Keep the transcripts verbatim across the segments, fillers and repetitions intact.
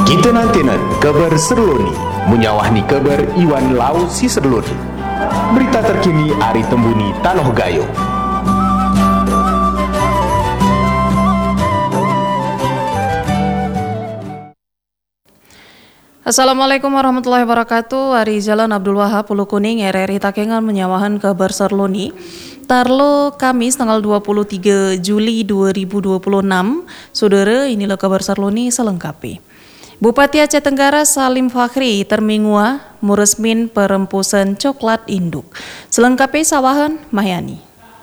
Kita nantinan kabar serloni, menyawahni kabar Iwan Lau si serloni. Berita terkini Ari Tembuni Tanoh Gayo. Assalamualaikum warahmatullahi wabarakatuh. Ari Jalan Abdul Wahab Pulau Kuning R R I Takengon menyawahan kabar serloni. Tarlo Kamis tanggal dua puluh tiga Juli dua ribu dua puluh enam. Saudara, inilah kabar serloni selengkapnya. Bupati Aceh Tenggara Salim Fakhri termingua meresmin perempusan coklat induk. Selengkapnya sawahan Mahyani.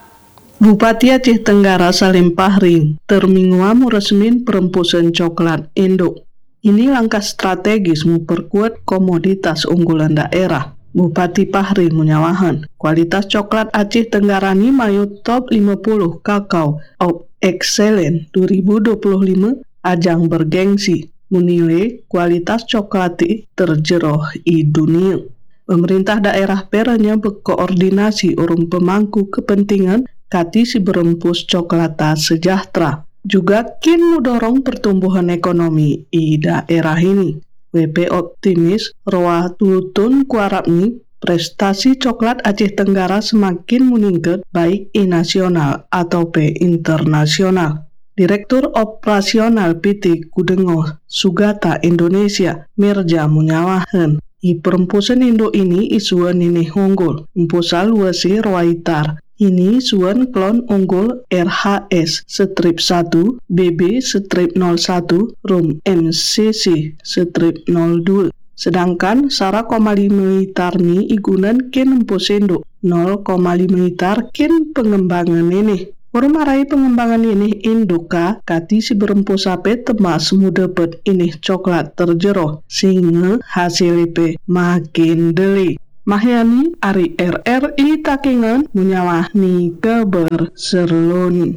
Bupati Aceh Tenggara Salim Fakhri termingua meresmin perempusan coklat induk. Ini langkah strategis memperkuat komoditas unggulan daerah. Bupati Fakhri menyawahan kualitas coklat Aceh Tenggara ini mayu top lima puluh Kakao of Excellence dua ribu dua puluh lima ajang bergengsi. Menilai kualitas coklati terjeroh di dunia. Pemerintah daerah peranya berkoordinasi urung pemangku kepentingan kati si berempus coklata sejahtera. Juga kin mendorong pertumbuhan ekonomi di daerah ini. W P optimis roa tulutun kuarapni prestasi coklat Aceh Tenggara semakin meningkat baik i nasional atau p internasional. Direktur Operasional P T Kudengoh Sugata Indonesia Mirja menyawahan i perempusan Indo ini isuan ini unggul empusal wasi roaitar ini suan klon unggul R H S strip satu B B strip nol satu rum M C C strip nol dua sedangkan sara koma lima litar ni igunan kin empusendo nol koma lima litar kin pengembangan ini. Orang marai pengembangan ini induka kati si berempus sape temas mudepet ini coklat terjeroh sehingga hasil P makin deli. Mahyani Ari R R I Takengon menyawahni kabar serloni.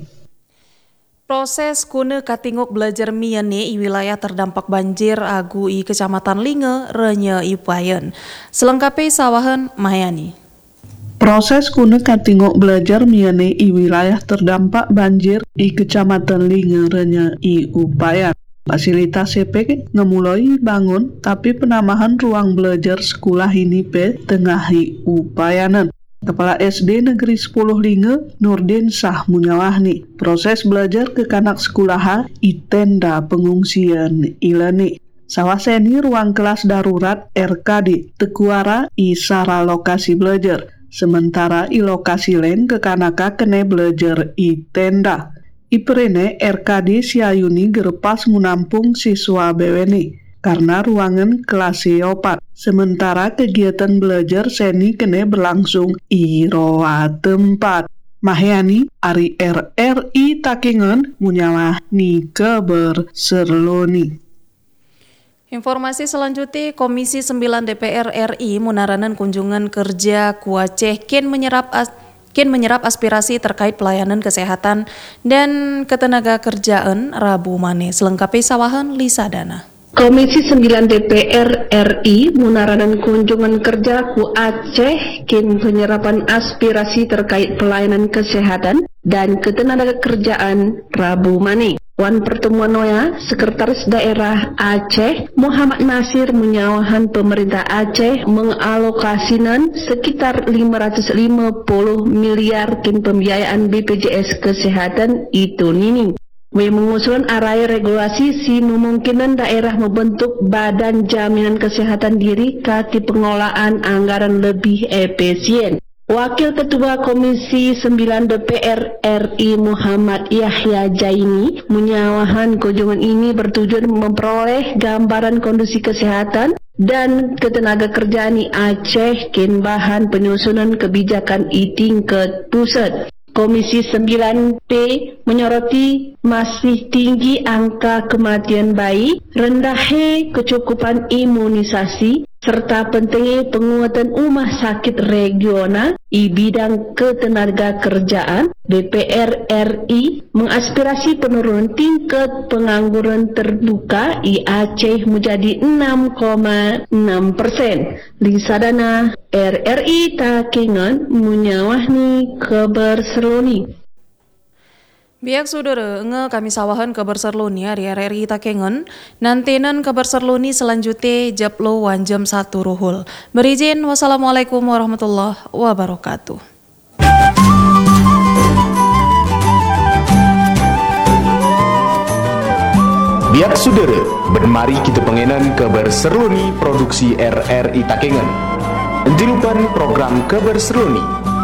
Proses kuna katingok belajar miyane i wilayah terdampak banjir agu i Kecamatan Linge Renya i Payen. Selengkapnya sawahan Mahyani. Proses kuna katingok belajar miyane i wilayah terdampak banjir i Kecamatan Linge Renya i Upayan. Fasilitas C P ngemulai bangun tapi penambahan ruang belajar sekolah ini pe tengah i Upayanan. Kepala S D Negeri sepuluh Linge Nurdin Sah menyawahni proses belajar ke kanak sekolaha i tenda pengungsian ilani. Sawaseni ruang kelas darurat R K D Tekuara i sara lokasi belajar. Sementara i lokasi lain kekanaka kene belajar i tenda. Iprene R K D Siayuni gerepas menampung siswa B W N I karena ruangan kelas opat. Sementara kegiatan belajar seni kene berlangsung i roa tempat. Mahyani Ari R R I Takengon munyalah ni kabar serloni. Informasi selanjutnya, Komisi sembilan D P R R I menaranan kunjungan kerja ku Aceh kin menyerap as, kin menyerap aspirasi terkait pelayanan kesehatan dan ketenaga kerjaan Rabu Mane. Selengkapnya sawahan Lisa Dana. Komisi sembilan D P R R I menaranan kunjungan kerja ku Aceh kin penyerapan aspirasi terkait pelayanan kesehatan dan ketenaga kerjaan Rabu Mane. Wan pertemuan noya, Sekretaris Daerah Aceh Muhammad Nasir menyawahan pemerintah Aceh mengalokasikan sekitar lima ratus lima puluh miliar kin pembiayaan B P J S Kesehatan itu nini. We mengusulkan arai regulasi si memungkinkan daerah membentuk badan jaminan kesehatan diri kati pengelolaan anggaran lebih efisien. Wakil Ketua Komisi sembilan D P R R I Muhammad Yahya Jaini menyawahan kunjungan ini bertujuan memperoleh gambaran kondisi kesehatan dan ketenaga kerjaan di Aceh kin bahan penyusunan kebijakan i tingkat pusat. Komisi sembilan P menyoroti masih tinggi angka kematian bayi, rendahnya kecukupan imunisasi, serta pentingnya penguatan rumah sakit regional di bidang ketenaga kerjaan. D P R R I mengaspirasi penurunan tingkat pengangguran terbuka di Aceh menjadi enam koma enam persen. Lisa Dana, R R I Takengon, menyawahni kabar serloni. Biak saudara, nge kami sawahan kabar serluni hari R R I Takengon. Nantinan kabar serluni selanjutnya japlo wan jam satu ruhul. Berizin, wassalamualaikum warahmatullahi wabarakatuh. Biak saudara, bermari kita pengenan kabar serluni produksi R R I Takengon. Entilupan program kabar serluni